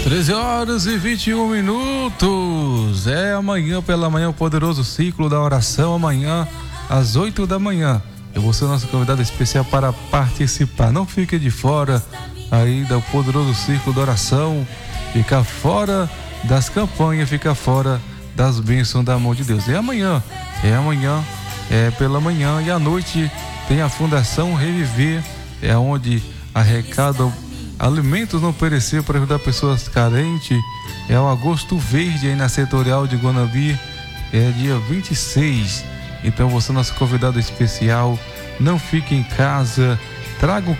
13h21. É amanhã pela manhã o poderoso ciclo da oração, amanhã às 8 da manhã. Eu vou ser nosso convidado especial para participar. Não fique de fora aí do poderoso ciclo da oração. Fica fora das campanhas, fica fora das bênçãos da mão de Deus. É amanhã pela manhã, e à noite tem a Fundação Reviver, é onde arrecada alimentos não perecíveis para ajudar pessoas carentes. É o Agosto Verde aí na Setorial de Guanambi, é dia 26. Então você é nosso convidado especial. Não fique em casa, traga